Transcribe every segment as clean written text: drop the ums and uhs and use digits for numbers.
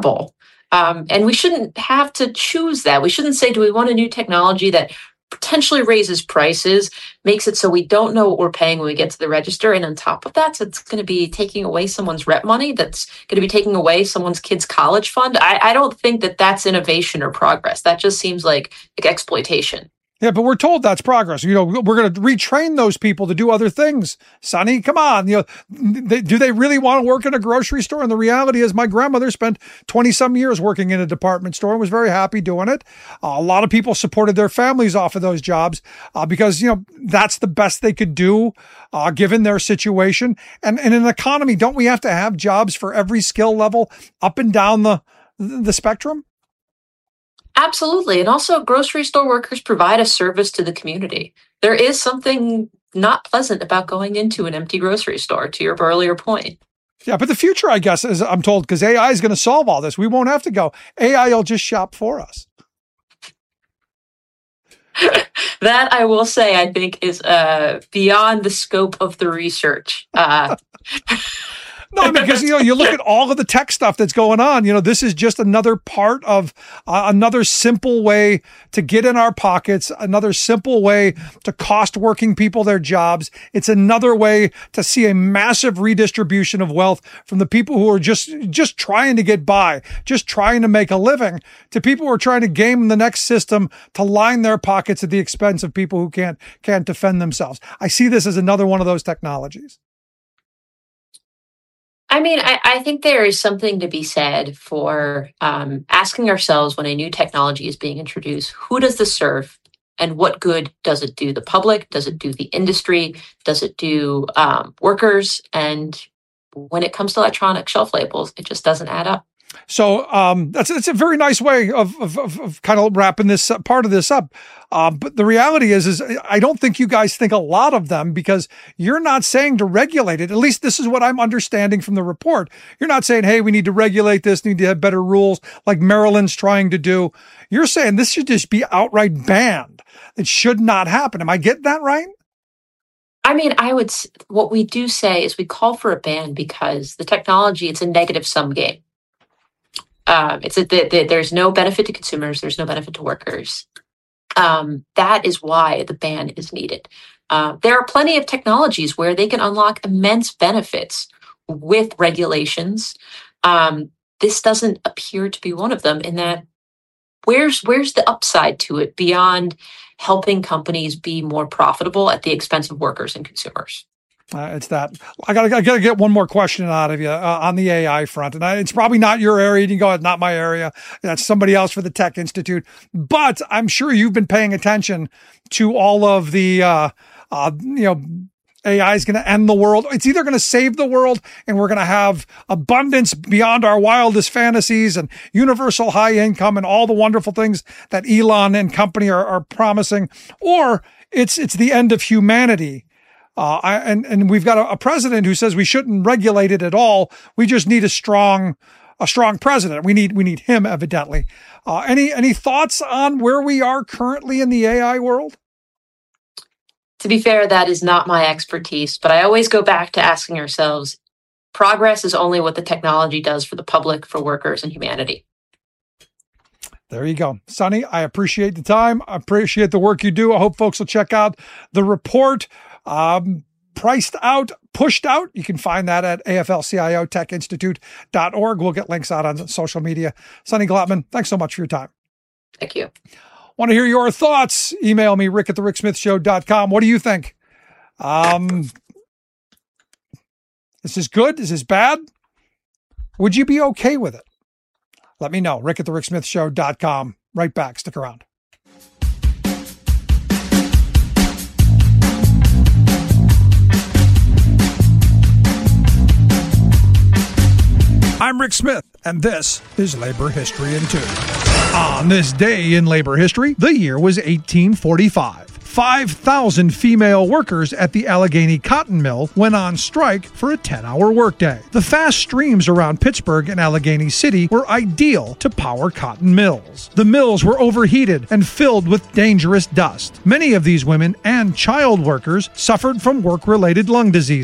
affordable. And we shouldn't have to choose that. We shouldn't say, do we want a new technology that potentially raises prices, makes it so we don't know what we're paying when we get to the register. And on top of that, so it's going to be taking away someone's rep money. That's going to be taking away someone's kid's college fund. I don't think that that's innovation or progress. That just seems like exploitation. Yeah, but we're told that's progress. We're going to retrain those people to do other things. Sonny, come on. Do they really want to work in a grocery store? And the reality is my grandmother spent 20 some years working in a department store and was very happy doing it. A lot of people supported their families off of those jobs because, that's the best they could do given their situation. And in an economy, don't we have to have jobs for every skill level up and down the spectrum? Absolutely. And also grocery store workers provide a service to the community. There is something not pleasant about going into an empty grocery store, to your earlier point. Yeah, but the future, I guess, is I'm told, because AI is going to solve all this. We won't have to go. AI will just shop for us. That, I will say, I think is beyond the scope of the research. No, because, you look at all of the tech stuff that's going on, this is just another part of another simple way to get in our pockets, another simple way to cost working people their jobs. It's another way to see a massive redistribution of wealth from the people who are just trying to get by, just trying to make a living, to people who are trying to game the next system to line their pockets at the expense of people who can't defend themselves. I see this as another one of those technologies. I mean, I think there is something to be said for asking ourselves when a new technology is being introduced, who does this serve and what good does it do the public? Does it do the industry? Does it do workers? And when it comes to electronic shelf labels, it just doesn't add up. So that's a very nice way of kind of wrapping this part of this up. But the reality is I don't think you guys think a lot of them because you're not saying to regulate it. At least this is what I'm understanding from the report. You're not saying, hey, we need to regulate this, need to have better rules like Maryland's trying to do. You're saying this should just be outright banned. It should not happen. Am I getting that right? I mean, what we do say is we call for a ban because the technology, it's a negative sum game. There's no benefit to consumers. There's no benefit to workers. That is why the ban is needed. There are plenty of technologies where they can unlock immense benefits with regulations. This doesn't appear to be one of them in that where's the upside to it beyond helping companies be more profitable at the expense of workers and consumers? It's that I gotta get one more question out of you on the AI front, and it's probably not your area. You can go, it's not my area. That's somebody else for the Tech Institute. But I'm sure you've been paying attention to all of the, AI is going to end the world. It's either going to save the world, and we're going to have abundance beyond our wildest fantasies, and universal high income, and all the wonderful things that Elon and company are promising, or it's the end of humanity. And we've got a president who says we shouldn't regulate it at all. We just need a strong president. We need him, evidently. Any thoughts on where we are currently in the AI world? To be fair, that is not my expertise, but I always go back to asking ourselves, progress is only what the technology does for the public, for workers, and humanity. There you go. Sonny, I appreciate the time. I appreciate the work you do. I hope folks will check out the report. Priced Out, Pushed Out. You can find that at AFL-CIO-TechInstitute.org. We'll get links out on social media. Sonny Glottman, thanks so much for your time. Thank you. Want to hear your thoughts? Email me, rick@thericksmithshow.com. What do you think? Is this good? Is this bad? Would you be okay with it? Let me know. rick@thericksmithshow.com. Right back. Stick around. I'm Rick Smith, and this is Labor History in 2. On this day in labor history, the year was 1845. 5,000 female workers at the Allegheny Cotton Mill went on strike for a 10-hour workday. The fast streams around Pittsburgh and Allegheny City were ideal to power cotton mills. The mills were overheated and filled with dangerous dust. Many of these women and child workers suffered from work-related lung diseases.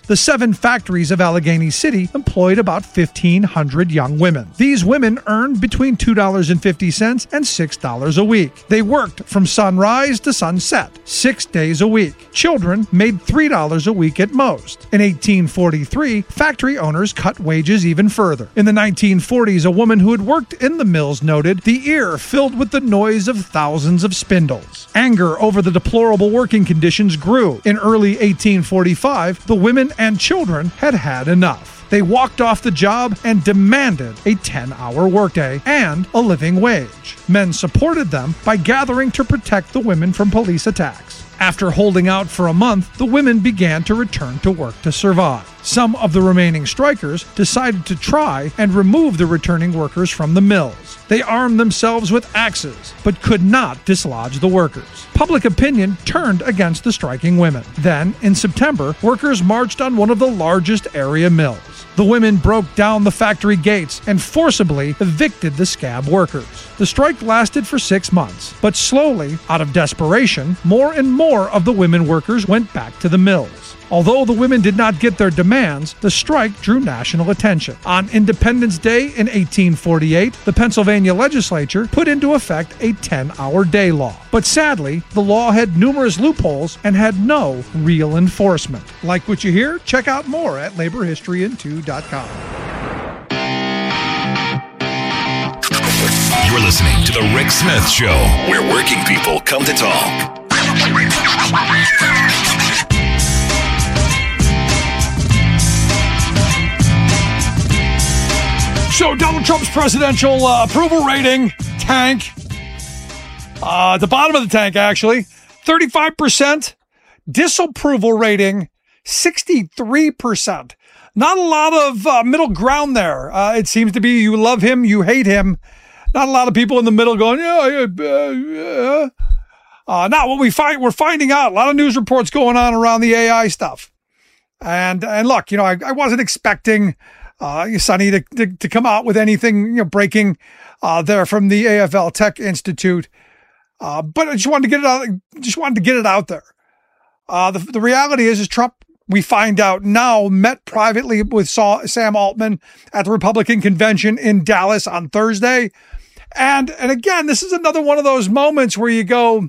The 7 factories of Allegheny City employed about 1,500 young women. These women earned between $2.50 and $6 a week. They worked from sunrise to sunset, 6 days a week. Children made $3 a week at most. In 1843, factory owners cut wages even further. In the 1940s, a woman who had worked in the mills noted, "The ear filled with the noise of thousands of spindles." Anger over the deplorable working conditions grew. In early 1845, the women and children had had enough. They walked off the job and demanded a 10-hour workday and a living wage. Men supported them by gathering to protect the women from police attacks. After holding out for a month, the women began to return to work to survive. Some of the remaining strikers decided to try and remove the returning workers from the mills. They armed themselves with axes, but could not dislodge the workers. Public opinion turned against the striking women. Then, in September, workers marched on one of the largest area mills. The women broke down the factory gates and forcibly evicted the scab workers. The strike lasted for 6 months, but slowly, out of desperation, more and more of the women workers went back to the mills. Although the women did not get their demands, the strike drew national attention. On Independence Day in 1848, the Pennsylvania legislature put into effect a 10-hour day law. But sadly, the law had numerous loopholes and had no real enforcement. Like what you hear? Check out more at laborhistoryin2.com. You're listening to The Rick Smith Show, where working people come to talk. So Donald Trump's presidential approval rating tank, the bottom of the tank actually, 35%. Disapproval rating, 63%. Not a lot of middle ground there. It seems to be you love him, you hate him. Not a lot of people in the middle going, yeah. Now what we're finding out, a lot of news reports going on around the AI stuff. And look, I wasn't expecting Sonny to come out with anything, breaking there from the AFL Tech Institute. But I just wanted to get it out there. The reality is Trump, we find out now, met privately with Sam Altman at the Republican convention in Dallas on Thursday. And again, this is another one of those moments where you go,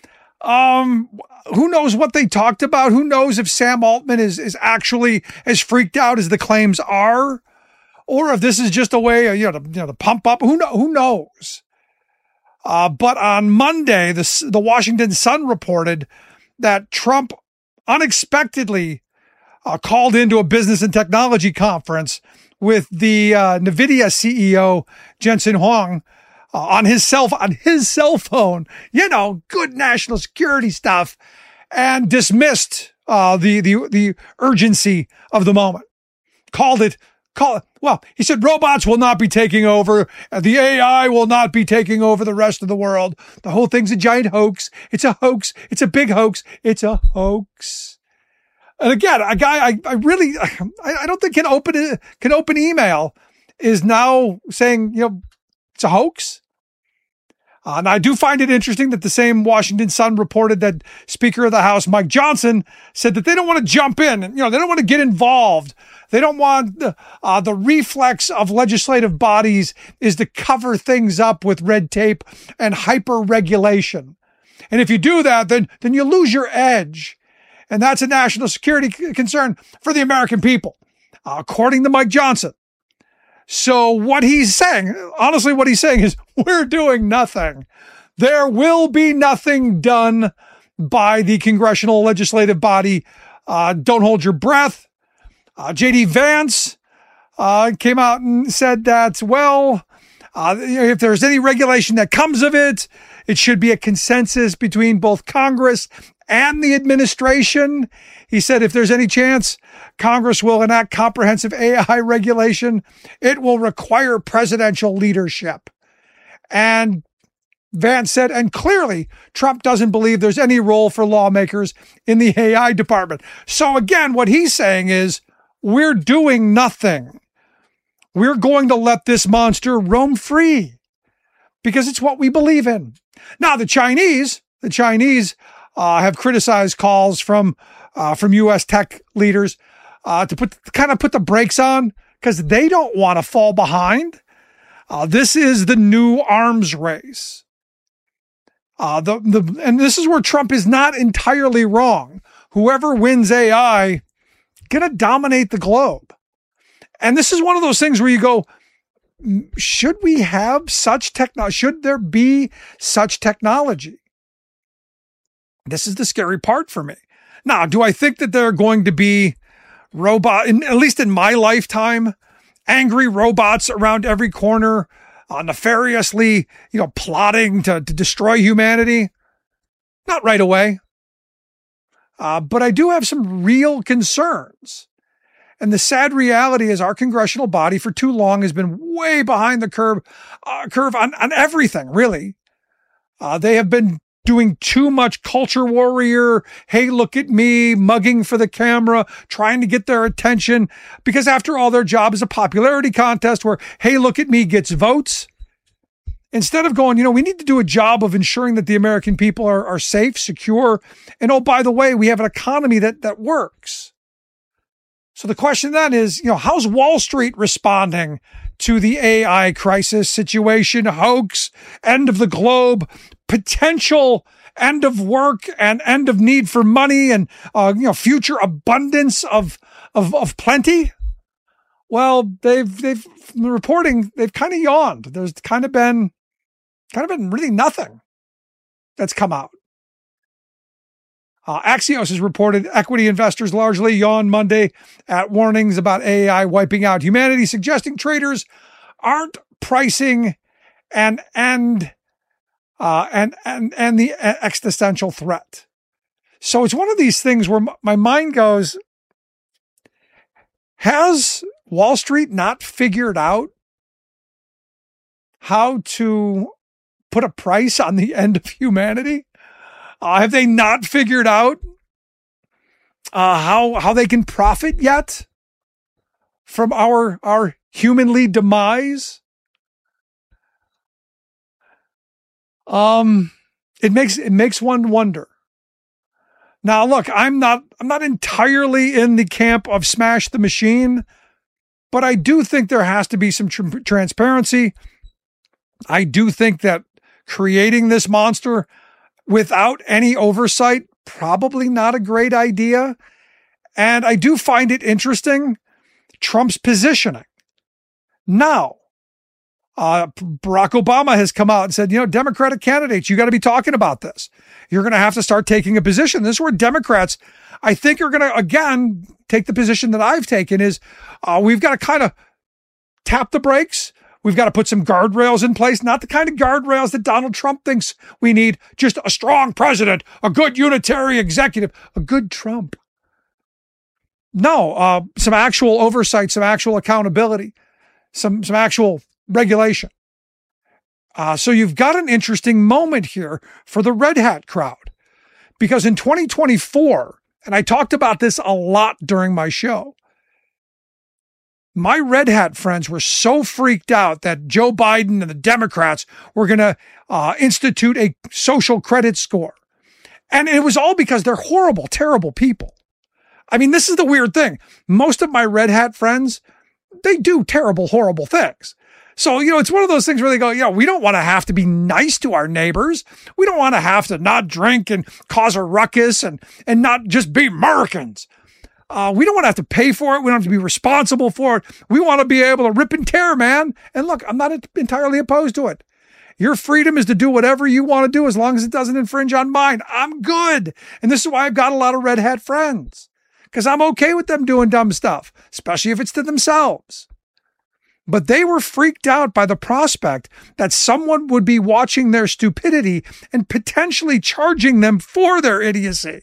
who knows what they talked about? Who knows if Sam Altman is actually as freaked out as the claims are, or if this is just a way, to pump up. Who knows? But on Monday, the Washington Sun reported that Trump unexpectedly called into a business and technology conference with the NVIDIA CEO Jensen Huang on his cell phone, good national security stuff, and dismissed the urgency of the moment. Well, he said robots will not be taking over. The AI will not be taking over the rest of the world. The whole thing's a giant hoax. It's a hoax. It's a big hoax. It's a hoax. And again, a guy I don't think can open email is now saying, it's a hoax. And I do find it interesting that the same Washington Sun reported that Speaker of the House, Mike Johnson, said that they don't want to jump in. They don't want to get involved. They don't want the reflex of legislative bodies is to cover things up with red tape and hyper regulation. And if you do that, then you lose your edge. And that's a national security concern for the American people, according to Mike Johnson. So what he's saying is we're doing nothing. There will be nothing done by the congressional legislative body. Don't hold your breath. J.D. Vance came out and said that, if there's any regulation that comes of it, it should be a consensus between both Congress and the administration. He said if there's any chance Congress will enact comprehensive AI regulation, it will require presidential leadership. And Vance said, and clearly Trump doesn't believe there's any role for lawmakers in the AI department. So again, what he's saying is we're doing nothing. We're going to let this monster roam free because it's what we believe in. Now, the Chinese have criticized calls from U.S. tech leaders to put the brakes on because they don't want to fall behind. This is the new arms race. And this is where Trump is not entirely wrong. Whoever wins AI, gonna dominate the globe. And this is one of those things where you go, should we have such technology? Should there be such technology? This is the scary part for me. Now, do I think that there are going to be at least in my lifetime, angry robots around every corner, nefariously, plotting to destroy humanity? Not right away. But I do have some real concerns. And the sad reality is our congressional body for too long has been way behind the curve on everything, really. They have been doing too much culture warrior, hey, look at me, mugging for the camera, trying to get their attention, because after all, their job is a popularity contest where, hey, look at me gets votes. Instead of going, we need to do a job of ensuring that the American people are safe, secure, and oh, by the way, we have an economy that works. So the question then is, how's Wall Street responding to the AI crisis situation, hoax, end of the globe, potential end of work and end of need for money and, future abundance of plenty? Well, they've reporting, they've kind of yawned. There's kind of been really nothing that's come out. Axios has reported equity investors largely yawned Monday at warnings about AI wiping out humanity, suggesting traders aren't pricing and the existential threat. So it's one of these things where my mind goes, has Wall Street not figured out how to put a price on the end of humanity? Have they not figured out how they can profit yet from our humanly demise? It makes one wonder. Now, look, I'm not entirely in the camp of smash the machine, but I do think there has to be some transparency. I do think that creating this monster without any oversight, probably not a great idea. And I do find it interesting, Trump's positioning. Now, Barack Obama has come out and said, Democratic candidates, you got to be talking about this. You're going to have to start taking a position. This is where Democrats, I think, are going to, again, take the position that I've taken is we've got to kind of tap the brakes. We've got to put some guardrails in place, not the kind of guardrails that Donald Trump thinks we need, just a strong president, a good unitary executive, a good Trump. No, some actual oversight, some actual accountability, some actual regulation. So you've got an interesting moment here for the Red Hat crowd, because in 2024, and I talked about this a lot during my show, my Red Hat friends were so freaked out that Joe Biden and the Democrats were going to institute a social credit score. And it was all because they're horrible, terrible people. I mean, this is the weird thing. Most of my Red Hat friends, they do terrible, horrible things. So, it's one of those things where they go, we don't want to have to be nice to our neighbors. We don't want to have to not drink and cause a ruckus and not just be Americans. We don't want to have to pay for it. We don't have to be responsible for it. We want to be able to rip and tear, man. And look, I'm not entirely opposed to it. Your freedom is to do whatever you want to do as long as it doesn't infringe on mine. I'm good. And this is why I've got a lot of Red Hat friends, because I'm okay with them doing dumb stuff, especially if it's to themselves. But they were freaked out by the prospect that someone would be watching their stupidity and potentially charging them for their idiocy.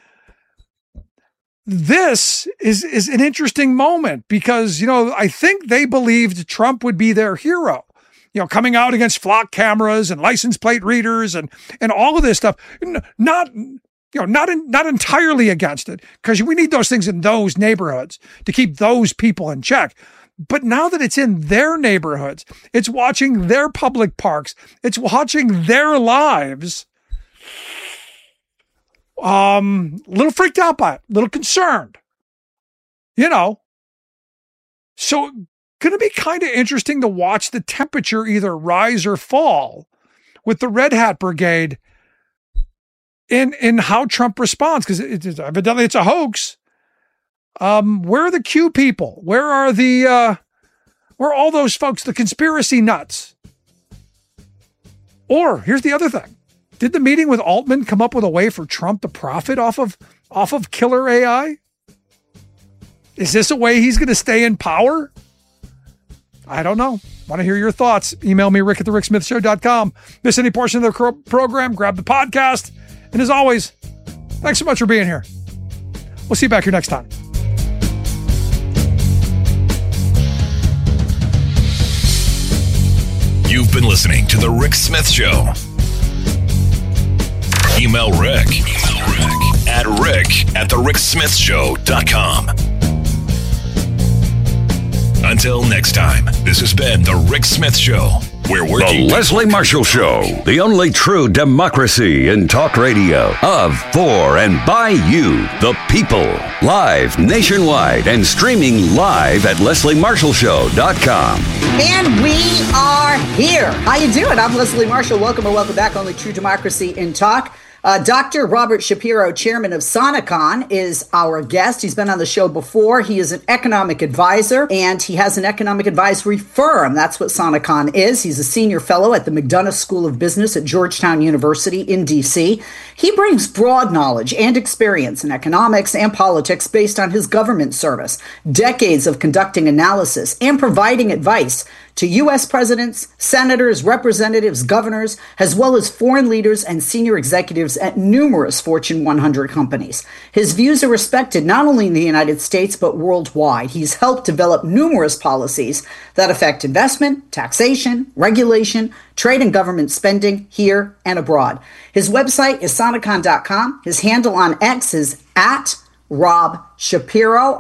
This is an interesting moment because, I think they believed Trump would be their hero, coming out against flock cameras and license plate readers and all of this stuff. Not entirely against it, because we need those things in those neighborhoods to keep those people in check. But now that it's in their neighborhoods, it's watching their public parks, it's watching their lives. Little freaked out by it, little concerned. So going to be kind of interesting to watch the temperature either rise or fall with the Red Hat Brigade in how Trump responds, because evidently it's a hoax. Where are the Q people? Where are all those folks, the conspiracy nuts? Or here's the other thing. Did the meeting with Altman come up with a way for Trump to profit off of killer AI? Is this a way he's going to stay in power? I don't know. Want to hear your thoughts? Email me, rick@thericksmithshow.com. Miss any portion of the program, grab the podcast. And as always, thanks so much for being here. We'll see you back here next time. You've been listening to The Rick Smith Show. Email Rick at rick@thericksmithshow.com. Until next time, this has been The Rick Smith Show. We're working. The Leslie Marshall Show, the only true democracy in talk radio, of, for, and by you, the people. Live nationwide and streaming live at lesliemarshallshow.com. And we are here. How you doing? I'm Leslie Marshall. Welcome or welcome back. Only true democracy in talk. Dr. Robert Shapiro, chairman of Sonicon, is our guest. He's been on the show before. He is an economic advisor, and he has an economic advisory firm. That's what Sonicon is. He's a senior fellow at the McDonough School of Business at Georgetown University in D.C. He brings broad knowledge and experience in economics and politics based on his government service, decades of conducting analysis and providing advice to U.S. presidents, senators, representatives, governors, as well as foreign leaders and senior executives at numerous Fortune 100 companies. His views are respected not only in the United States, but worldwide. He's helped develop numerous policies that affect investment, taxation, regulation, trade and government spending here and abroad. His website is sonicon.com. His handle on X is at Rob Shapiro,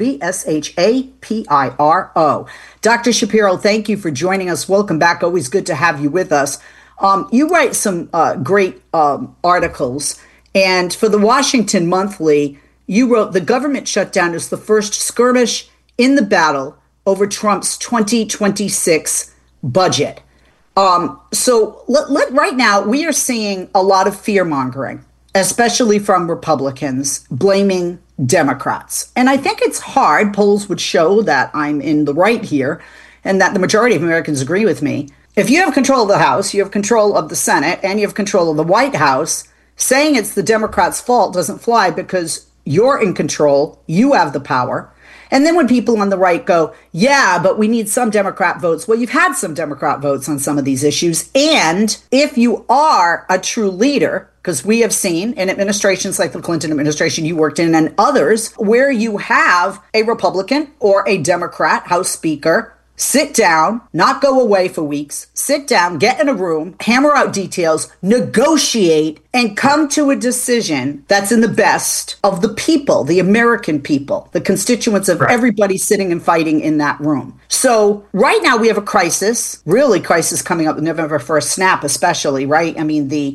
ROBSHAPIRO. Dr. Shapiro, thank you for joining us. Welcome back. Always good to have you with us. You write some great articles, and for the Washington Monthly, you wrote, "The government shutdown is the first skirmish in the battle over Trump's 2026 budget." So right now, we are seeing a lot of fear-mongering, especially from Republicans, blaming Democrats. And I think it's hard. Polls would show that I'm in the right here and that the majority of Americans agree with me. If you have control of the House, you have control of the Senate, and you have control of the White House, saying it's the Democrats' fault doesn't fly because you're in control, you have the power. And then when people on the right go, yeah, but we need some Democrat votes. Well, you've had some Democrat votes on some of these issues. And if you are a true leader, because we have seen in administrations like the Clinton administration you worked in and others, where you have a Republican or a Democrat House Speaker sit down, not go away for weeks, sit down, get in a room, hammer out details, negotiate, and come to a decision that's in the best of the people, the American people, the constituents of everybody sitting and fighting in that room. So right now we have a crisis, really crisis coming up November 1st snap, especially, right? I mean, the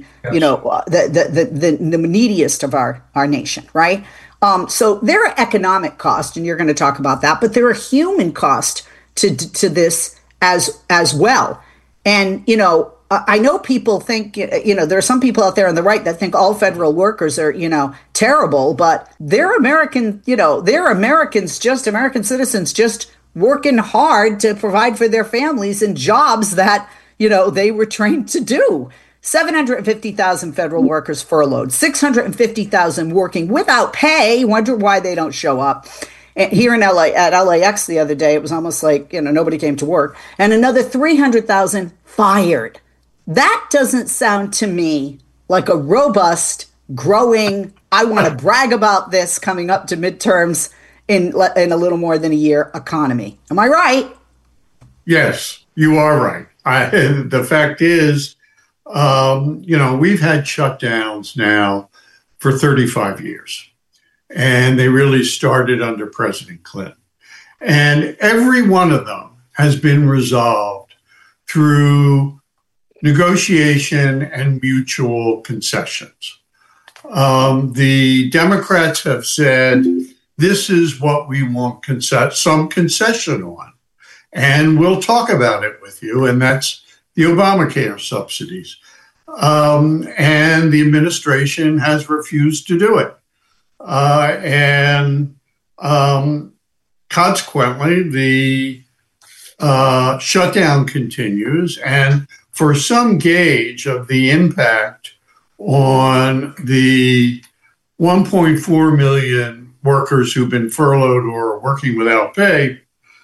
neediest of our nation, right? So there are economic costs, and you're going to talk about that, but there are human costs to this as well. And, I know people think, there are some people out there on the right that think all federal workers are, terrible, but they're American, they're Americans, just American citizens, just working hard to provide for their families in jobs that, they were trained to do. 750,000 federal workers furloughed, 650,000 working without pay. Wonder why they don't show up. Here in LA, at LAX the other day, it was almost like, nobody came to work. And another 300,000 fired. That doesn't sound to me like a robust, growing, I want to brag about this coming up to midterms in a little more than a year economy. Am I right? Yes, you are right. The fact is, we've had shutdowns now for 35 years. And they really started under President Clinton. And every one of them has been resolved through negotiation and mutual concessions. The Democrats have said this is what we want some concession on. And we'll talk about it with you, and that's the Obamacare subsidies. And the administration has refused to do it. Consequently, the shutdown continues. And for some gauge of the impact on the 1.4 million workers who've been furloughed or are working without pay,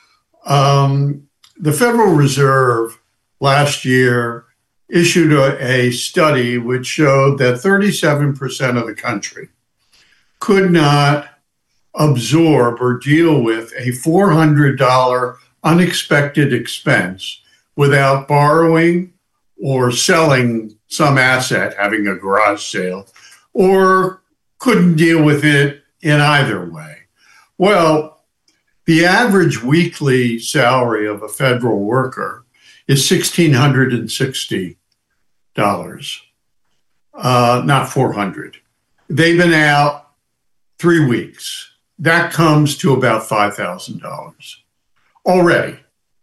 the Federal Reserve last year issued a study which showed that 37% of the country could not absorb or deal with a $400 unexpected expense without borrowing or selling some asset, having a garage sale, or couldn't deal with it in either way. Well, the average weekly salary of a federal worker is $1,660, not $400. They've been out 3 weeks. That comes to about $5,000 already.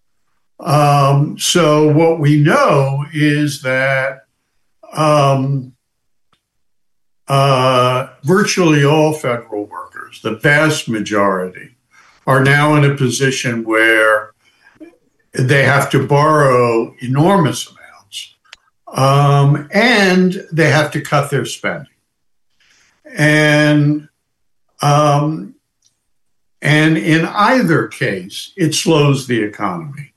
So what we know is that virtually all federal workers, the vast majority, are now in a position where they have to borrow enormous amounts, and they have to cut their spending. And in either case, it slows the economy.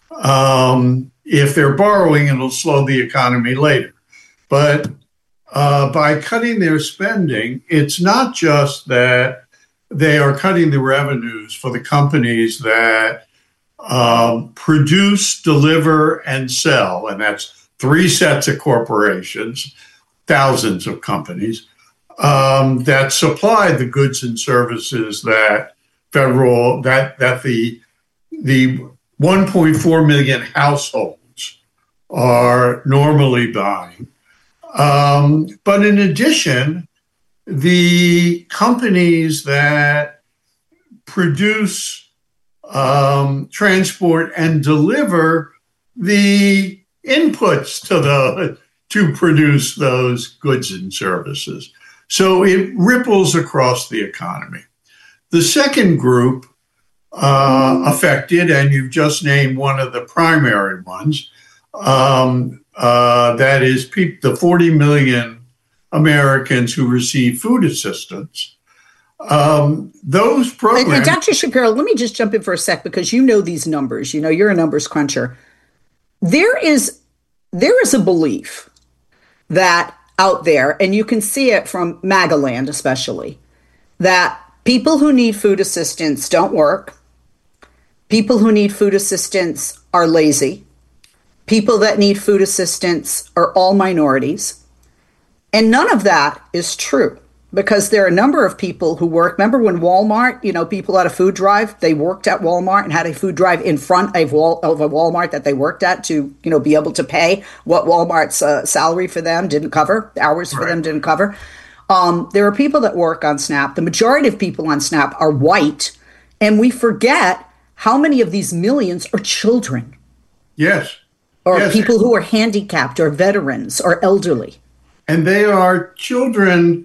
If they're borrowing, it'll slow the economy later. But by cutting their spending, it's not just that they are cutting the revenues for the companies that produce, deliver, and sell, and that's 3 sets of corporations, thousands of companies, that supply the goods and services that the 1.4 million households are normally buying. But in addition, the companies that produce, transport, and deliver the inputs to produce those goods and services. So it ripples across the economy. The second group affected, and you've just named one of the primary ones, that is the 40 million Americans who receive food assistance. Those programs. And Dr. Shapiro, let me just jump in for a sec, because you know these numbers. You know, you're a numbers cruncher. There is a belief that out there, and you can see it from MAGA land especially, that people who need food assistance don't work. People who need food assistance are lazy. People that need food assistance are all minorities. And none of that is true, because there are a number of people who work. Remember when Walmart, people had a food drive, they worked at Walmart and had a food drive in front of a Walmart that they worked at to, be able to pay what Walmart's salary for them didn't cover, hours for them didn't cover. There are people that work on SNAP. The majority of people on SNAP are white, and we forget how many of these millions are children. Yes. Or people who are handicapped or veterans or elderly. And they are children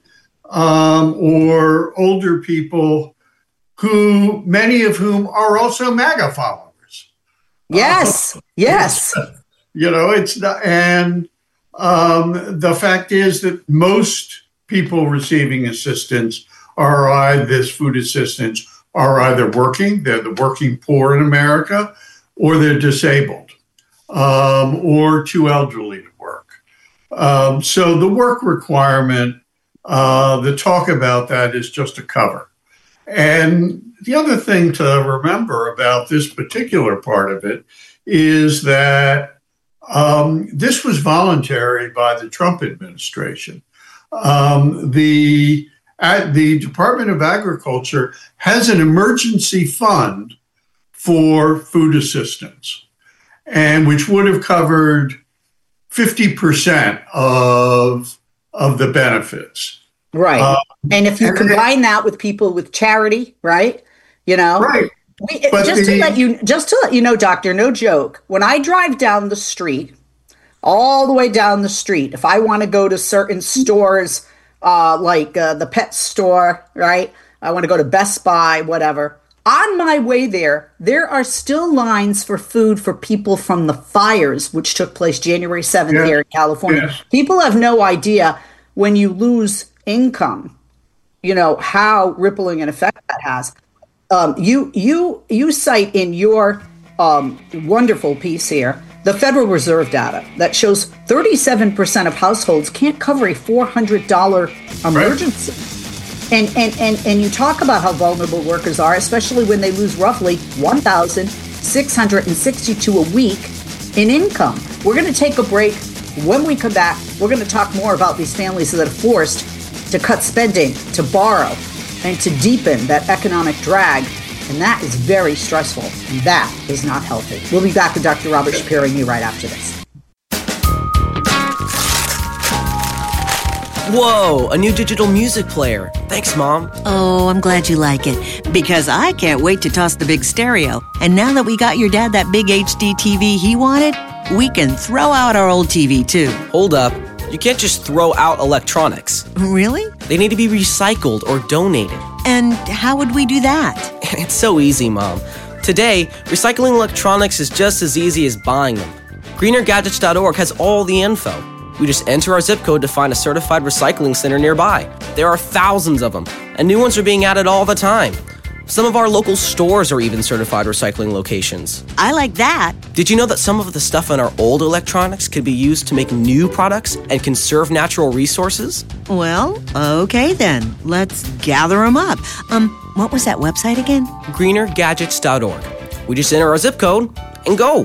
or older people who, many of whom are also MAGA followers. Yes. Yes. It's not, and the fact is that most people receiving assistance this food assistance are either working, they're the working poor in America, or they're disabled, or too elderly to work. So the work requirement, the talk about that is just a cover. And the other thing to remember about this particular part of it is that this was voluntary by the Trump administration. The Department of Agriculture has an emergency fund for food assistance, and which would have covered 50% of the benefits. Right. And if you combine that with people with charity, right? Right. Just to let you know, doctor, no joke. When I drive down the street, all the way down the street, if I want to go to certain stores, like the pet store, right? I want to go to Best Buy, whatever. On my way there are still lines for food for people from the fires, which took place January 7th here in California. Yes. People have no idea when you lose income, how rippling an effect that has. You cite in your wonderful piece here the Federal Reserve data that shows 37% of households can't cover a $400 emergency. Right. And you talk about how vulnerable workers are, especially when they lose roughly $1,662 a week in income. We're going to take a break. When we come back, we're going to talk more about these families that are forced to cut spending, to borrow, and to deepen that economic drag. And that is very stressful. And that is not healthy. We'll be back with Dr. Robert Shapiro and you right after this. Whoa, a new digital music player. Thanks, Mom. Oh, I'm glad you like it, because I can't wait to toss the big stereo. And now that we got your dad that big HD TV he wanted, we can throw out our old TV, too. Hold up. You can't just throw out electronics. Really? They need to be recycled or donated. And how would we do that? It's so easy, Mom. Today, recycling electronics is just as easy as buying them. GreenerGadgets.org has all the info. We just enter our zip code to find a certified recycling center nearby. There are thousands of them, and new ones are being added all the time. Some of our local stores are even certified recycling locations. I like that. Did you know that some of the stuff in our old electronics could be used to make new products and conserve natural resources? Well, okay then. Let's gather them up. What was that website again? GreenerGadgets.org. We just enter our zip code and go.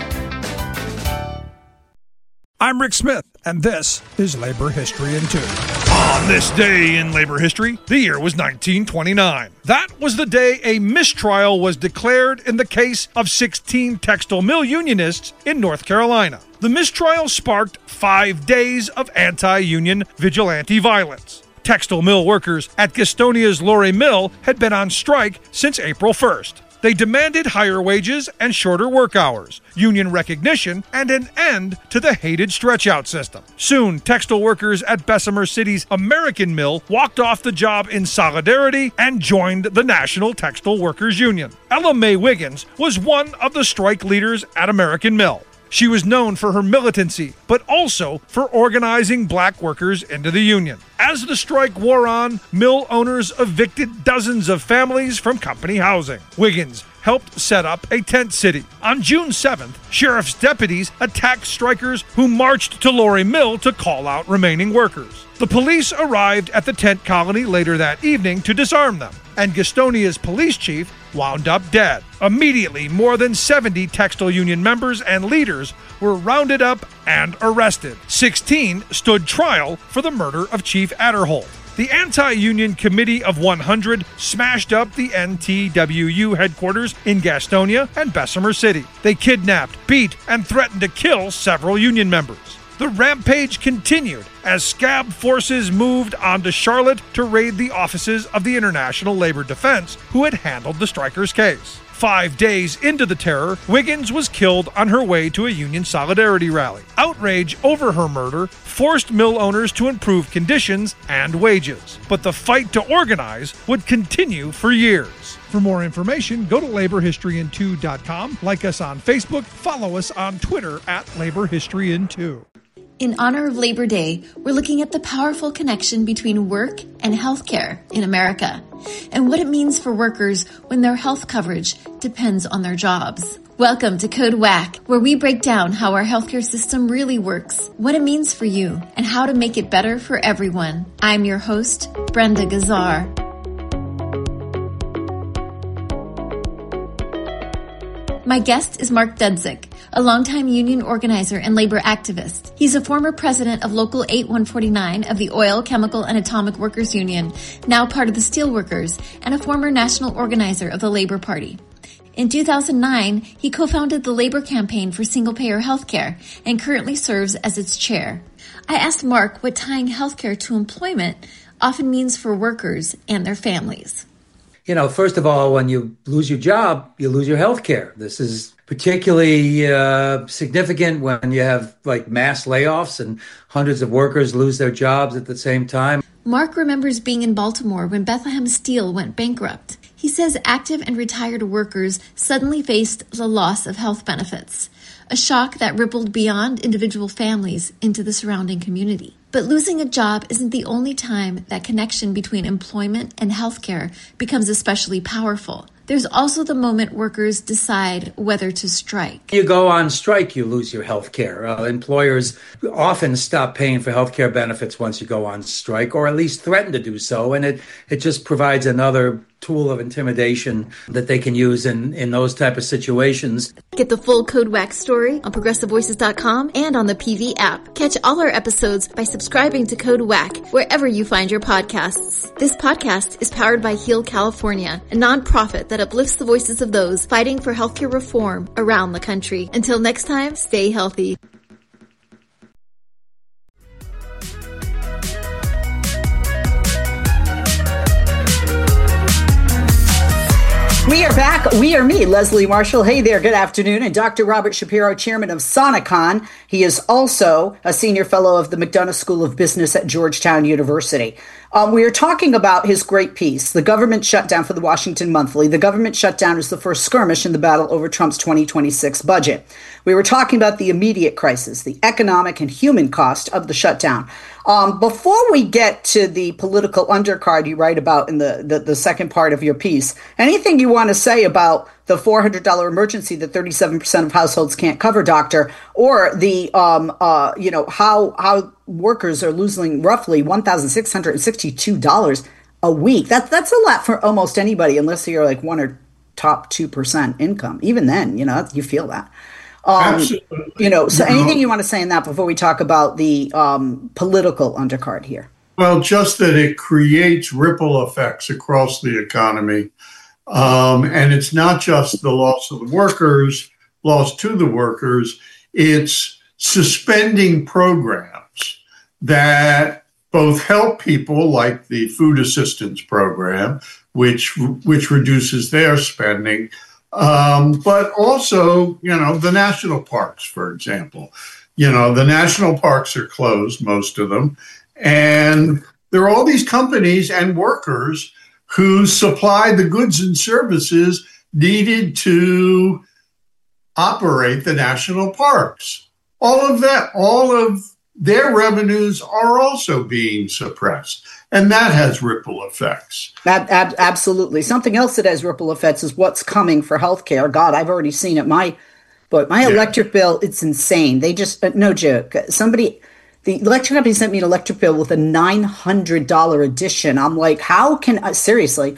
I'm Rick Smith, and this is Labor History in 2. On this day in labor history, the year was 1929. That was the day a mistrial was declared in the case of 16 textile mill unionists in North Carolina. The mistrial sparked 5 days of anti-union vigilante violence. Textile mill workers at Gastonia's Lorry Mill had been on strike since April 1st. They demanded higher wages and shorter work hours, union recognition, and an end to the hated stretch-out system. Soon, textile workers at Bessemer City's American Mill walked off the job in solidarity and joined the National Textile Workers Union. Ella Mae Wiggins was one of the strike leaders at American Mill. She was known for her militancy, but also for organizing black workers into the union. As the strike wore on, mill owners evicted dozens of families from company housing. Wiggins helped set up a tent city. On June 7th, sheriff's deputies attacked strikers who marched to Lorry Mill to call out remaining workers. The police arrived at the tent colony later that evening to disarm them, and Gastonia's police chief wound up dead. Immediately, more than 70 textile union members and leaders were rounded up and arrested. 16 stood trial for the murder of Chief Adderholt. The Anti-Union Committee of 100 smashed up the NTWU headquarters in Gastonia and Bessemer City. They kidnapped, beat, and threatened to kill several union members. The rampage continued as scab forces moved on to Charlotte to raid the offices of the International Labor Defense, who had handled the strikers' case. 5 days into the terror, Wiggins was killed on her way to a union solidarity rally. Outrage over her murder forced mill owners to improve conditions and wages. But the fight to organize would continue for years. For more information, go to laborhistoryin2.com, like us on Facebook, follow us on Twitter at laborhistoryin2. In honor of Labor Day, we're looking at the powerful connection between work and healthcare in America, and what it means for workers when their health coverage depends on their jobs. Welcome to Code WAC, where we break down how our healthcare system really works, what it means for you, and how to make it better for everyone. I'm your host, Brenda Gazzar. My guest is Mark Dudzik, a longtime union organizer and labor activist. He's a former president of Local 8149 of the Oil, Chemical, and Atomic Workers Union, now part of the Steelworkers, and a former national organizer of the Labor Party. In 2009, he co-founded the Labor Campaign for Single-Payer Healthcare and currently serves as its chair. I asked Mark what tying healthcare to employment often means for workers and their families. You know, first of all, when you lose your job, you lose your health care. This is particularly significant when you have like mass layoffs and hundreds of workers lose their jobs at the same time. Mark remembers being in Baltimore when Bethlehem Steel went bankrupt. He says active and retired workers suddenly faced the loss of health benefits, a shock that rippled beyond individual families into the surrounding community. But losing a job isn't the only time that connection between employment and healthcare becomes especially powerful. There's also the moment workers decide whether to strike. You go on strike, you lose your health care. Employers often stop paying for health care benefits once you go on strike, or at least threaten to do so. And it just provides another tool of intimidation that they can use in those type of situations. Get the full Code WAC story on ProgressiveVoices.com and on the PV app. Catch all our episodes by subscribing to Code WAC wherever you find your podcasts. This podcast is powered by Heal California, a nonprofit that uplifts the voices of those fighting for healthcare reform around the country. Until next time, stay healthy. We are back. We are me, Leslie Marshall. Hey there. Good afternoon. And Dr. Robert Shapiro, chairman of Sonicon. He is also a senior fellow of the McDonough School of Business at Georgetown University. We are talking about his great piece, The Government Shutdown, for the Washington Monthly. The government shutdown is the first skirmish in the battle over Trump's 2026 budget. We were talking about the immediate crisis, the economic and human cost of the shutdown. Before we get to the political undercard you write about in the second part of your piece, anything you want to say about the $400 emergency that 37% of households can't cover, doctor, or the how workers are losing roughly $1,662 a week. That's a lot for almost anybody, unless you're like 1 or top 2% income. Even then, you feel that. Absolutely. So anything you want to say in that before we talk about the political undercard here? Well, just that it creates ripple effects across the economy. And it's not just the loss of the workers, loss to the workers, it's suspending programs that both help people, like the food assistance program, which reduces their spending, but also, the national parks, for example. The national parks are closed, most of them, and there are all these companies and workers who supply the goods and services needed to operate the national parks. All of their revenues are also being suppressed, and that has ripple effects. Absolutely. Something else that has ripple effects is what's coming for healthcare. God, I've already seen it. My electric bill, it's insane. They just, no joke. The electric company sent me an electric bill with a $900 addition. I'm like, how can seriously?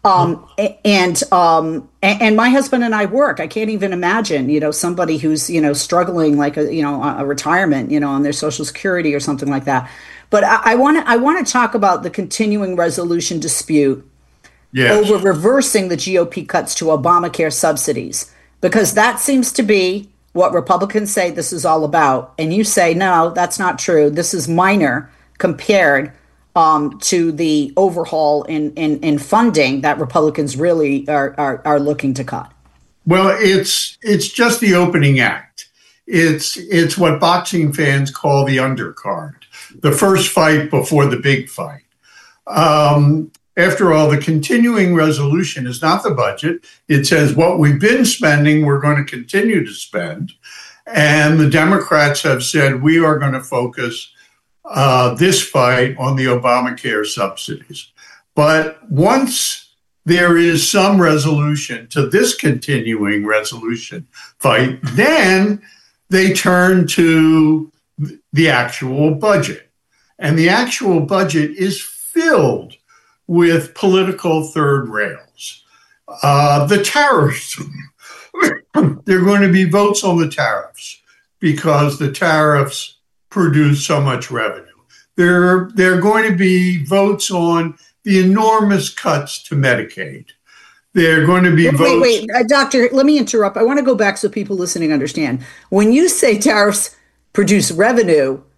And my husband and I work. I can't even imagine, somebody who's, struggling like a retirement, on their Social Security or something like that. But I want to talk about the continuing resolution dispute over reversing the GOP cuts to Obamacare subsidies, because that seems to be what Republicans say this is all about. And you say, no, that's not true. This is minor compared to the overhaul in funding that Republicans really are looking to cut. Well, it's just the opening act. It's what boxing fans call the undercard, the first fight before the big fight. After all, the continuing resolution is not the budget. It says what we've been spending, we're going to continue to spend. And the Democrats have said we are going to focus this fight on the Obamacare subsidies. But once there is some resolution to this continuing resolution fight, then they turn to the actual budget. And the actual budget is filled with political third rails. The tariffs, there are going to be votes on the tariffs because the tariffs produce so much revenue. There are going to be votes on the enormous cuts to Medicaid. There are going to be votes. Wait, doctor, let me interrupt. I want to go back so people listening understand. When you say tariffs produce revenue,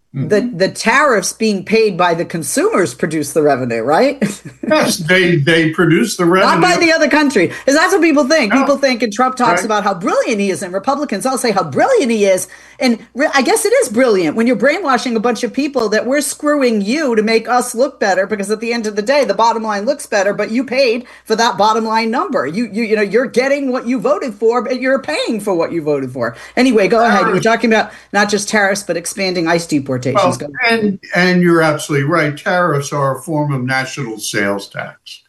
the tariffs being paid by the consumers produce the revenue, right? Yes, they produce the revenue. Not by the other country. Because that's what people think. No. People think, and Trump talks about how brilliant he is, and Republicans all say how brilliant he is. And I guess it is brilliant when you're brainwashing a bunch of people that we're screwing you to make us look better, because at the end of the day, the bottom line looks better, but you paid for that bottom line number. You're getting what you voted for, but you're paying for what you voted for. Anyway, go ahead. We're talking about not just tariffs, but expanding ICE deportations. Well, and you're absolutely right. Tariffs are a form of national sales tax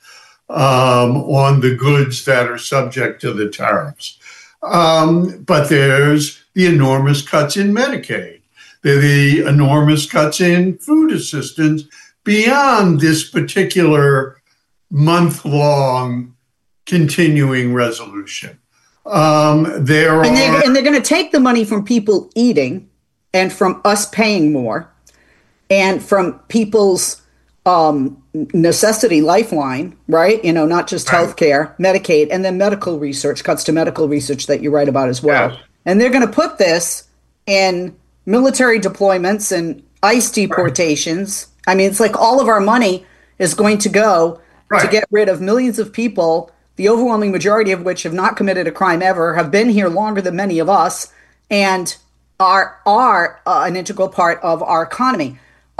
on the goods that are subject to the tariffs. But there's the enormous cuts in Medicaid. There are the enormous cuts in food assistance beyond this particular month-long continuing resolution. And they're going to take the money from people eating, and from us paying more, and from people's necessity lifeline, right? Not just healthcare, Medicaid, and then medical research, cuts to medical research that you write about as well. Yes. And they're going to put this in military deployments and ICE deportations. Right. I mean, it's like all of our money is going to go to get rid of millions of people, the overwhelming majority of which have not committed a crime ever, have been here longer than many of us, and are an integral part of our economy.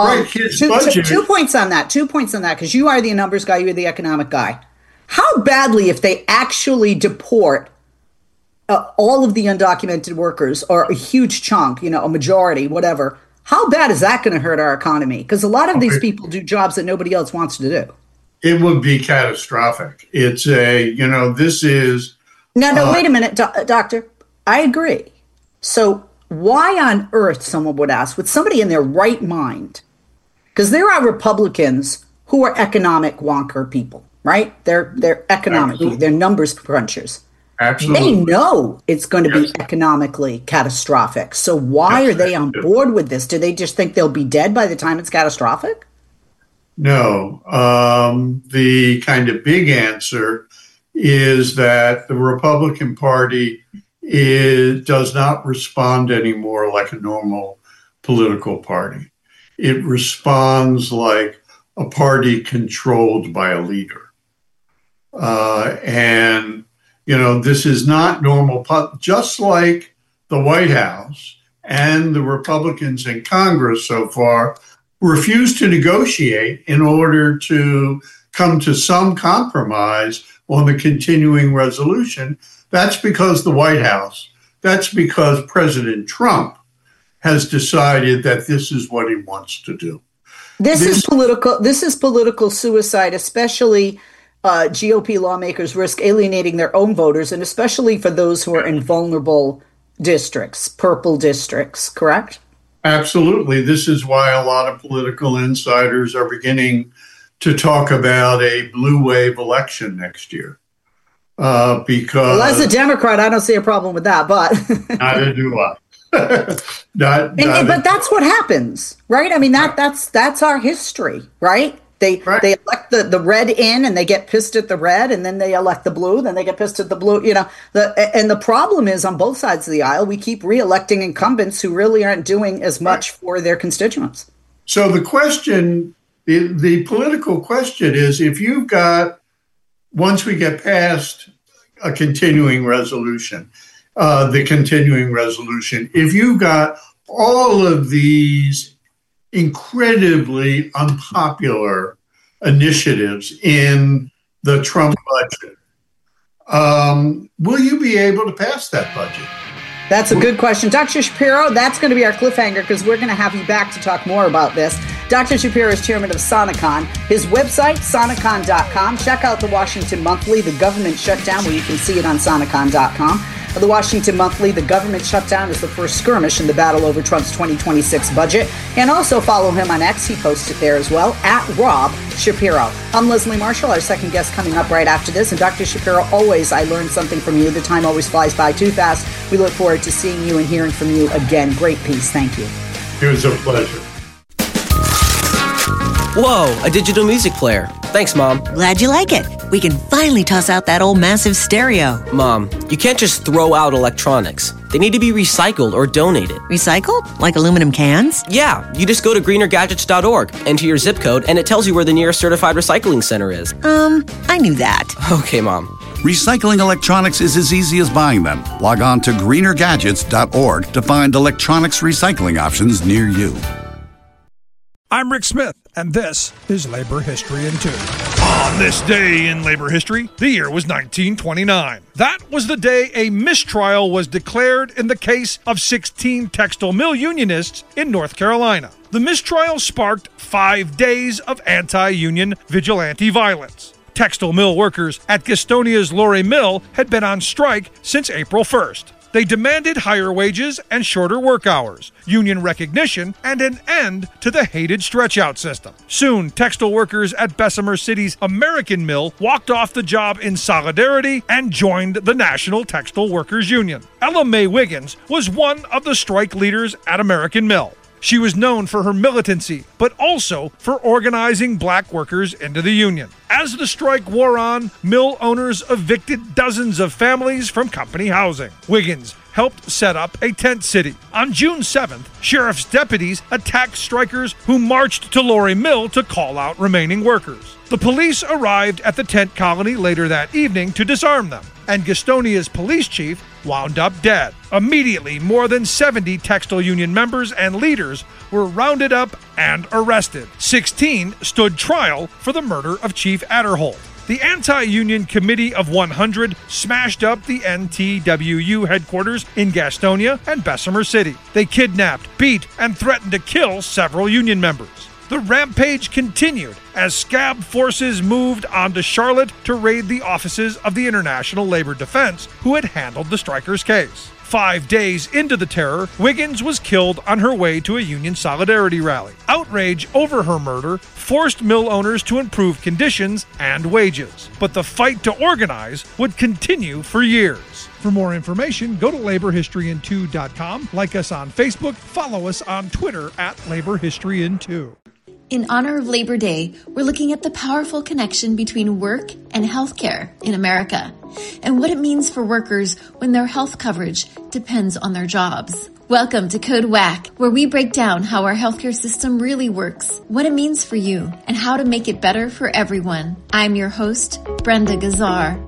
Two points on that, because you are the numbers guy, you're the economic guy. How badly, if they actually deport all of the undocumented workers, or a huge chunk, a majority, whatever, how bad is that going to hurt our economy? Because a lot of these people do jobs that nobody else wants to do. It would be catastrophic. It's this is... No, wait a minute, Doctor. I agree. So why on earth, someone would ask, with somebody in their right mind, because there are Republicans who are economic wonker people, right? They're economic people. They're numbers crunchers. Absolutely. They know it's going to be economically catastrophic. So why are they on board with this? Do they just think they'll be dead by the time it's catastrophic? No. The kind of big answer is that the Republican Party does not respond anymore like a normal political party. It responds like a party controlled by a leader. This is not normal. Just like the White House and the Republicans in Congress so far refuse to negotiate in order to come to some compromise on the continuing resolution. That's because the White House, that's because President Trump has decided that this is what he wants to do. This is political suicide, especially GOP lawmakers risk alienating their own voters, and especially for those who are in vulnerable districts, purple districts, correct? Absolutely. This is why a lot of political insiders are beginning to talk about a blue wave election next year. Because as a Democrat, I don't see a problem with that, but neither do I. But that's what happens, right? I mean, that's our history, right? They elect the red in, and they get pissed at the red, and then they elect the blue, then they get pissed at the blue. And the problem is on both sides of the aisle, we keep re-electing incumbents who really aren't doing as much for their constituents. So the question, the political question is, if you've got, once we get past a continuing resolution, if you've got all of these incredibly unpopular initiatives in the Trump budget, will you be able to pass that budget? That's a good question. Dr. Shapiro, that's going to be our cliffhanger, because we're going to have you back to talk more about this. Dr. Shapiro is chairman of Sonecon. His website, sonecon.com. Check out the Washington Monthly, The Government Shutdown, where you can see it on sonecon.com. The Washington Monthly, The Government Shutdown, is the first skirmish in the battle over Trump's 2026 budget. And also follow him on X. He posts it there as well, at Rob Shapiro. I'm Leslie Marshall. Our second guest coming up right after this. And Dr. Shapiro, always, I learned something from you. The time always flies by too fast. We look forward to seeing you and hearing from you again. Great piece. Thank you. It was a pleasure. Whoa, a digital music player. Thanks, Mom. Glad you like it. We can finally toss out that old massive stereo. Mom, you can't just throw out electronics. They need to be recycled or donated. Recycled? Like aluminum cans? Yeah, you just go to greenergadgets.org, enter your zip code, and it tells you where the nearest certified recycling center is. I knew that. Okay, Mom. Recycling electronics is as easy as buying them. Log on to greenergadgets.org to find electronics recycling options near you. I'm Rick Smith, and this is Labor History in 2. On this day in labor history, the year was 1929. That was the day a mistrial was declared in the case of 16 textile mill unionists in North Carolina. The mistrial sparked 5 days of anti-union vigilante violence. Textile mill workers at Gastonia's Lorry Mill had been on strike since April 1st. They demanded higher wages and shorter work hours, union recognition, and an end to the hated stretch-out system. Soon, textile workers at Bessemer City's American Mill walked off the job in solidarity and joined the National Textile Workers Union. Ella Mae Wiggins was one of the strike leaders at American Mill. She was known for her militancy, but also for organizing black workers into the union. As the strike wore on, mill owners evicted dozens of families from company housing. Wiggins helped set up a tent city. On June 7th, sheriff's deputies attacked strikers who marched to Lorry Mill to call out remaining workers. The police arrived at the tent colony later that evening to disarm them, and Gastonia's police chief wound up dead. Immediately, more than 70 textile union members and leaders were rounded up and arrested. 16 stood trial for the murder of Chief Adderholt. The Anti-Union Committee of 100 smashed up the NTWU headquarters in Gastonia and Bessemer City. They kidnapped, beat, and threatened to kill several union members. The rampage continued as scab forces moved onto Charlotte to raid the offices of the International Labor Defense, who had handled the strikers' case. 5 days into the terror, Wiggins was killed on her way to a union solidarity rally. Outrage over her murder forced mill owners to improve conditions and wages. But the fight to organize would continue for years. For more information, go to laborhistoryin2.com, like us on Facebook, follow us on Twitter at laborhistoryin2. In honor of Labor Day, we're looking at the powerful connection between work and healthcare in America, and what it means for workers when their health coverage depends on their jobs. Welcome to Code WACK, where we break down how our healthcare system really works, what it means for you, and how to make it better for everyone. I'm your host, Brenda Gazzar.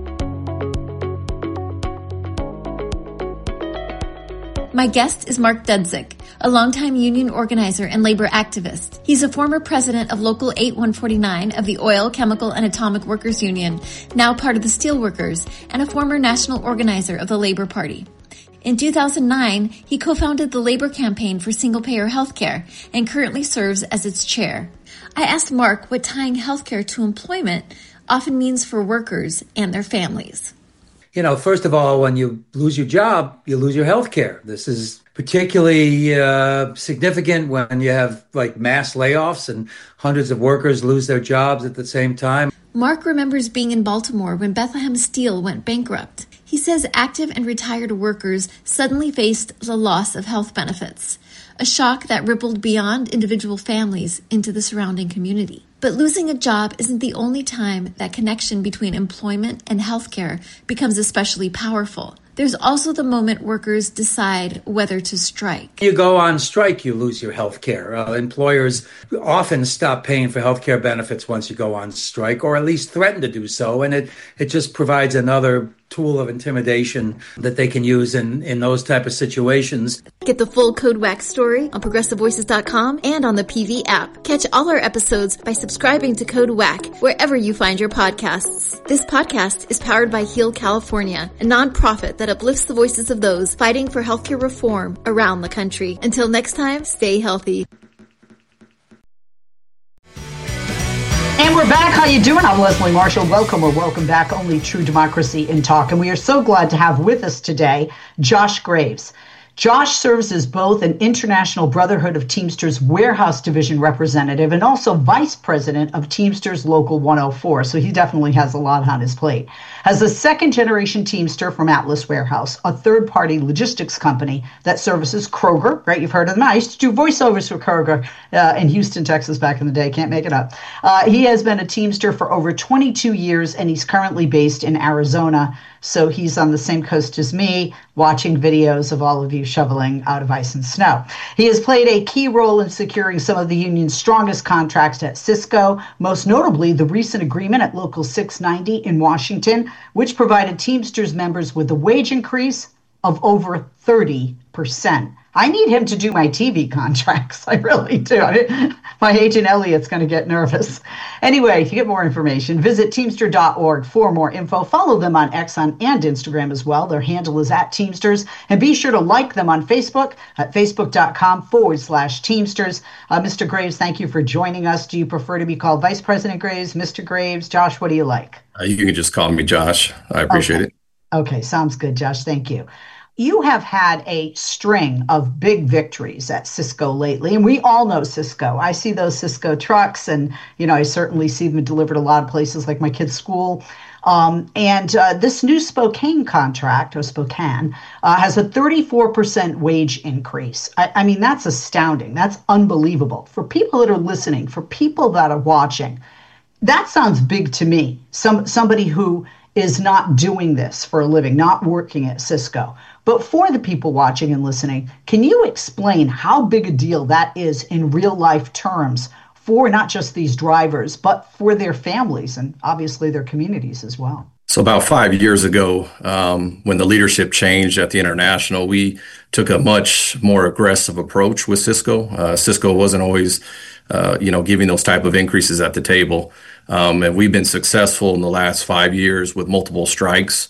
My guest is Mark Dudzik, a longtime union organizer and labor activist. He's a former president of Local 8149 of the Oil, Chemical, and Atomic Workers Union, now part of the Steelworkers, and a former national organizer of the Labor Party. In 2009, he co-founded the Labor Campaign for Single-Payer Healthcare and currently serves as its chair. I asked Mark what tying healthcare to employment often means for workers and their families. You know, first of all, when you lose your job, you lose your health care. This is particularly significant when you have like mass layoffs and hundreds of workers lose their jobs at the same time. Mark remembers being in Baltimore when Bethlehem Steel went bankrupt. He says active and retired workers suddenly faced the loss of health benefits, a shock that rippled beyond individual families into the surrounding community. But losing a job isn't the only time that connection between employment and healthcare becomes especially powerful. There's also the moment workers decide whether to strike. You go on strike, you lose your health care. Employers often stop paying for health care benefits once you go on strike, or at least threaten to do so. And it just provides another tool of intimidation that they can use in those type of situations. Get the full Code WACK story on ProgressiveVoices.com and on the PV app. Catch all our episodes by subscribing to Code WACK wherever you find your podcasts. This podcast is powered by Heal California, a nonprofit that uplifts the voices of those fighting for healthcare reform around the country. Until next time, stay healthy. And we're back. How you doing? I'm Leslie Marshall. Welcome or welcome back. Only True Democracy in Talk. And we are so glad to have with us today Josh Graves. Josh serves as both an International Brotherhood of Teamsters Warehouse Division representative and also vice president of Teamsters Local 104. So he definitely has a lot on his plate. As a second-generation Teamster from Atlas Warehouse, a third-party logistics company that services Kroger, right? You've heard of them. I used to do voiceovers for Kroger in Houston, Texas back in the day. Can't make it up. He has been a Teamster for over 22 years, and he's currently based in Arizona. So he's on the same coast as me, watching videos of all of you shoveling out of ice and snow. He has played a key role in securing some of the union's strongest contracts at Cisco, most notably the recent agreement at Local 690 in Washington, which provided Teamsters members with a wage increase of over 30%. I need him to do my TV contracts. I really do. My agent Elliot's going to get nervous. Anyway, if you get more information, visit Teamster.org for more info. Follow them on X and Instagram as well. Their handle is @Teamsters. And be sure to like them on Facebook at facebook.com/Teamsters. Mr. Graves, thank you for joining us. Do you prefer to be called Vice President Graves, Mr. Graves? Josh, what do you like? You can just call me Josh. I appreciate it. Okay, sounds good, Josh. Thank you. You have had a string of big victories at Cisco lately, and we all know Cisco. I see those Cisco trucks, and I certainly see them delivered a lot of places like my kid's school. This new Spokane contract, or Spokane, has a 34% wage increase. I mean, that's astounding. That's unbelievable. For people that are listening, for people that are watching, that sounds big to me. Somebody who is not doing this for a living, not working at Cisco. But for the people watching and listening, can you explain how big a deal that is in real life terms for not just these drivers, but for their families and obviously their communities as well? So about 5 years ago, when the leadership changed at the International, we took a much more aggressive approach with Cisco. Cisco wasn't always, giving those type of increases at the table. And we've been successful in the last 5 years with multiple strikes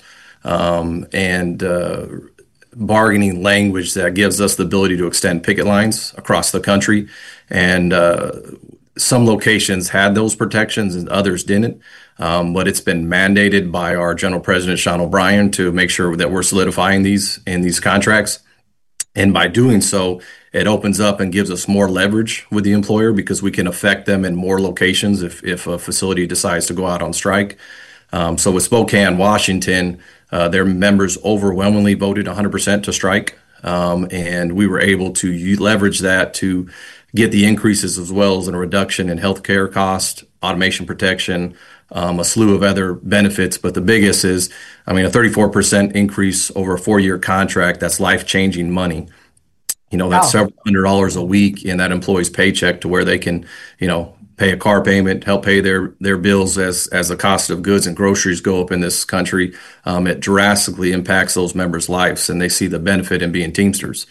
and bargaining language that gives us the ability to extend picket lines across the country. And some locations had those protections and others didn't. But it's been mandated by our General President, Sean O'Brien, to make sure that we're solidifying these in these contracts. And by doing so, it opens up and gives us more leverage with the employer because we can affect them in more locations if a facility decides to go out on strike. So with Spokane, Washington, their members overwhelmingly voted 100% to strike. And we were able to leverage that to get the increases as well as a reduction in healthcare cost, automation protection, a slew of other benefits. But the biggest is, a 34% increase over a 4-year contract. That's life-changing money. That's several $100s a week in that employee's paycheck to where they can, pay a car payment, help pay their bills as the cost of goods and groceries go up in this country. It drastically impacts those members' lives, and they see the benefit in being Teamsters.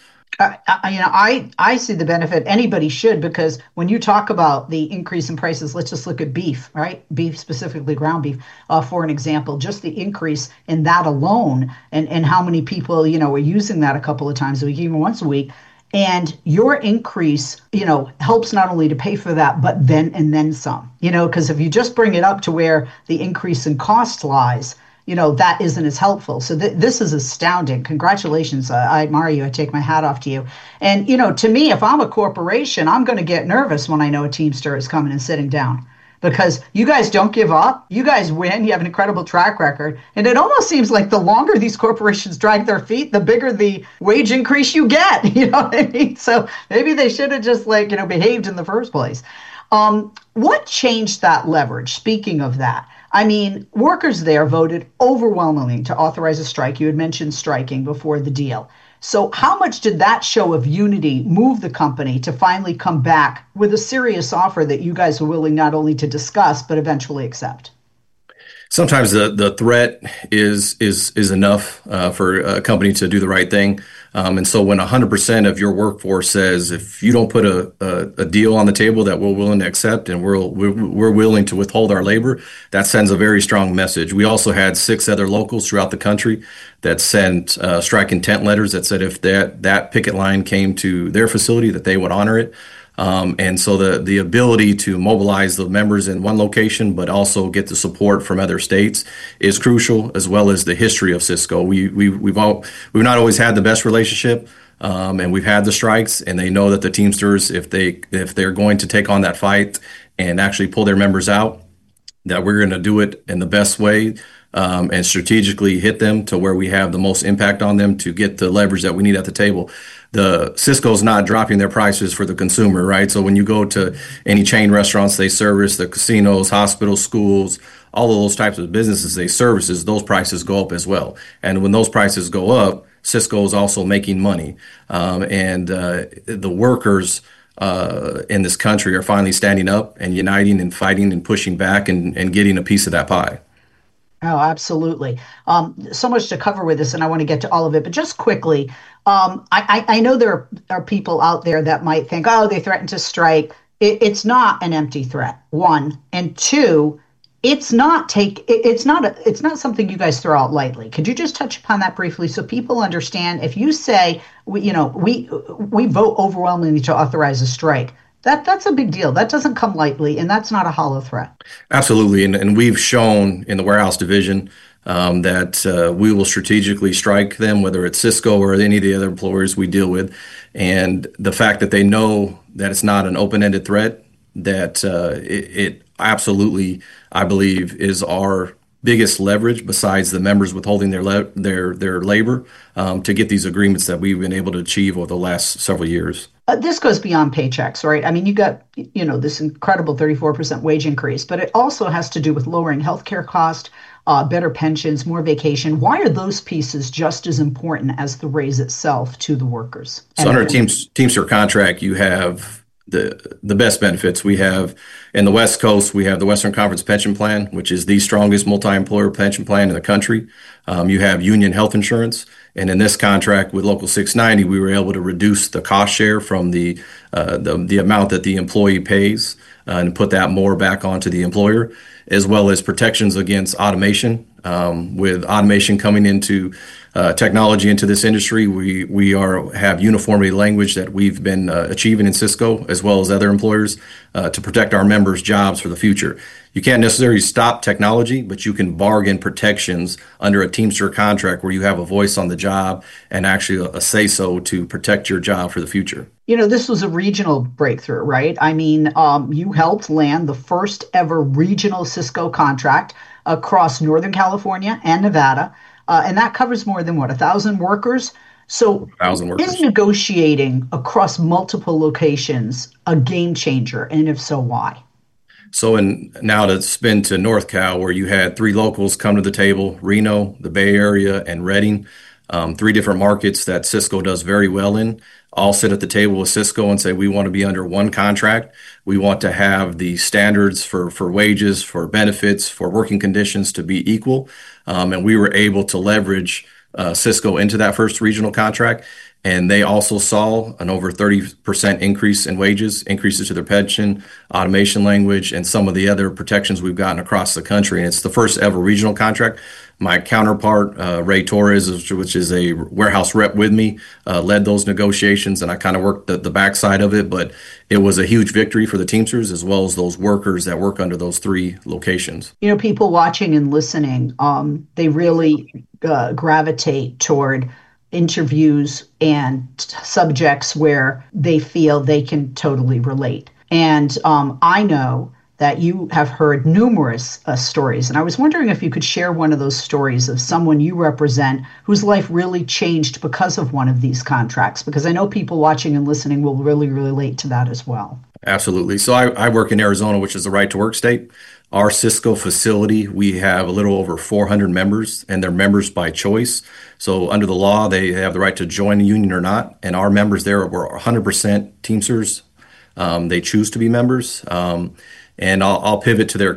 I see the benefit. Anybody should, because when you talk about the increase in prices, let's just look at beef, right? Beef, specifically ground beef, for an example, just the increase in that alone and how many people, are using that a couple of times a week, even once a week. And your increase, helps not only to pay for that, but then some, because if you just bring it up to where the increase in cost lies, that isn't as helpful. So this is astounding. Congratulations. I admire you. I take my hat off to you. And, to me, if I'm a corporation, I'm going to get nervous when I know a Teamster is coming and sitting down. Because you guys don't give up. You guys win. You have an incredible track record. And it almost seems like the longer these corporations drag their feet, the bigger the wage increase you get. You know what I mean? So maybe they should have just behaved in the first place. What changed that leverage? Speaking of that, workers there voted overwhelmingly to authorize a strike. You had mentioned striking before the deal. So how much did that show of unity move the company to finally come back with a serious offer that you guys were willing not only to discuss, but eventually accept? Sometimes the threat is enough for a company to do the right thing. And so when 100% of your workforce says, if you don't put a deal on the table that we're willing to accept and we're willing to withhold our labor, that sends a very strong message. We also had 6 other locals throughout the country that sent strike intent letters that said if that picket line came to their facility, that they would honor it. And so the ability to mobilize the members in one location, but also get the support from other states is crucial, as well as the history of Cisco. We've not always had the best relationship, And we've had the strikes, and they know that the Teamsters, if they're going to take on that fight and actually pull their members out, that we're going to do it in the best way, and strategically hit them to where we have the most impact on them to get the leverage that we need at the table. The Sysco's not dropping their prices for the consumer, right? So when you go to any chain restaurants they service, the casinos, hospitals, schools, all of those types of businesses they services, those prices go up as well. And when those prices go up, Sysco is also making money. The workers in this country are finally standing up and uniting and fighting and pushing back and getting a piece of that pie. Oh, absolutely. So much to cover with this, and I want to get to all of it. But just quickly, I know there are people out there that might think, oh, they threatened to strike. It's not an empty threat, one. And two, it's not something you guys throw out lightly. Could you just touch upon that briefly so people understand? If you say, we vote overwhelmingly to authorize a strike, that's a big deal. That doesn't come lightly, and that's not a hollow threat. Absolutely, and we've shown in the warehouse division that we will strategically strike them, whether it's Sysco or any of the other employers we deal with. And the fact that they know that it's not an open-ended threat, that it absolutely, I believe, is our biggest leverage besides the members withholding their labor to get these agreements that we've been able to achieve over the last several years. This goes beyond paychecks, right? I mean, you got, this incredible 34% wage increase, but it also has to do with lowering healthcare cost, better pensions, more vacation. Why are those pieces just as important as the raise itself to the workers? So under a Teamster contract, you have the best benefits. We have in the West Coast, we have the Western Conference Pension Plan, which is the strongest multi-employer pension plan in the country. You have union health insurance. And in this contract with Local 690, we were able to reduce the cost share from the amount that the employee pays and put that more back onto the employer, as well as protections against automation. With automation coming into technology into this industry, we have uniformity language that we've been achieving in Sysco as well as other employers to protect our members' jobs for the future. You can't necessarily stop technology, but you can bargain protections under a Teamster contract where you have a voice on the job and actually a say-so to protect your job for the future. This was a regional breakthrough, right? I mean, you helped land the first ever regional Sysco contract across Northern California and Nevada. And that covers more than 1,000 workers. So 1,000 workers. Is negotiating across multiple locations a game changer? And if so, why? So now to spin to North Cal, where you had 3 locals come to the table, Reno, the Bay Area, and Redding, 3 different markets that Sysco does very well in, all sit at the table with Sysco and say, we want to be under one contract. We want to have the standards for wages, for benefits, for working conditions to be equal. And we were able to leverage Sysco into that first regional contract. And they also saw an over 30% increase in wages, increases to their pension, automation language, and some of the other protections we've gotten across the country. And it's the first ever regional contract. My counterpart, Ray Torres, which is a warehouse rep with me, led those negotiations, and I kind of worked the backside of it. But it was a huge victory for the Teamsters as well as those workers that work under those 3 locations. People watching and listening, they really gravitate toward interviews and subjects where they feel they can totally relate. And I know that you have heard numerous stories. And I was wondering if you could share one of those stories of someone you represent whose life really changed because of one of these contracts, because I know people watching and listening will really relate to that as well. Absolutely. So I work in Arizona, which is the right to work state. Our Sysco facility, we have a little over 400 members, and they're members by choice. So under the law, they have the right to join a union or not. And our members there were 100% Teamsters. They choose to be members. And I'll pivot to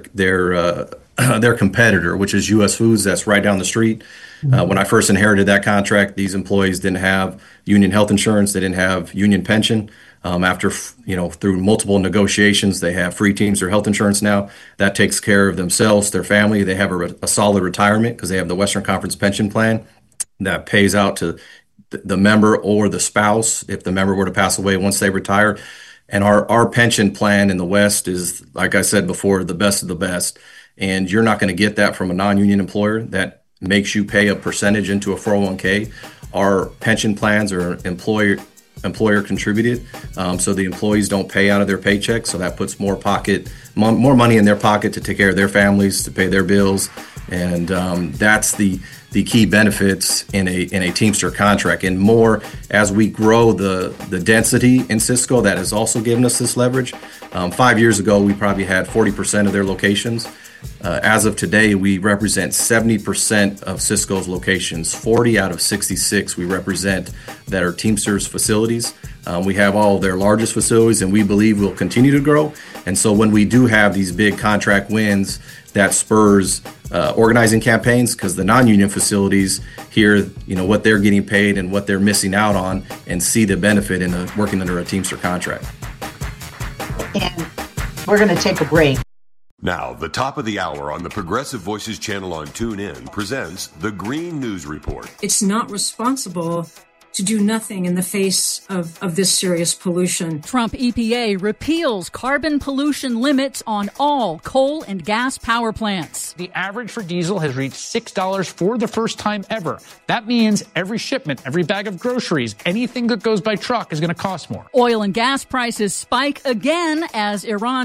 their competitor, which is U.S. Foods. That's right down the street. When I first inherited that contract, these employees didn't have union health insurance. They didn't have union pension. After through multiple negotiations, they have free Teamster health insurance now. That takes care of themselves, their family. They have a solid retirement because they have the Western Conference Pension Plan that pays out to the member or the spouse if the member were to pass away once they retire. And our pension plan in the West is, like I said before, the best of the best. And you're not going to get that from a non-union employer that makes you pay a percentage into a 401k. our pension plans are employer contributed, so the employees don't pay out of their paycheck. So that puts more money in their pocket to take care of their families, to pay their bills, and that's the key benefits in a Teamster contract. And more as we grow the density in Sysco, that has also given us this leverage. 5 years ago, we probably had 40% of their locations. As of today, we represent 70% of Sysco's locations. 40 out of 66 we represent that are Teamsters facilities. We have all of their largest facilities, and we believe we'll continue to grow. And so when we do have these big contract wins, that spurs organizing campaigns, because the non-union facilities hear, what they're getting paid and what they're missing out on, and see the benefit in working under a Teamster contract. And we're going to take a break. Now, the top of the hour on the Progressive Voices channel on TuneIn presents the Green News Report. It's not responsible to do nothing in the face of this serious pollution. Trump EPA repeals carbon pollution limits on all coal and gas power plants. The average for diesel has reached $6 for the first time ever. That means every shipment, every bag of groceries, anything that goes by truck is going to cost more. Oil and gas prices spike again as Iran